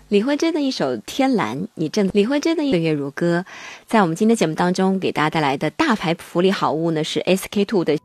李慧珍的一首《天蓝》，李慧珍的《岁月如歌》，在我们今天节目当中给大家带来的大牌福利好物呢是 SK-II 的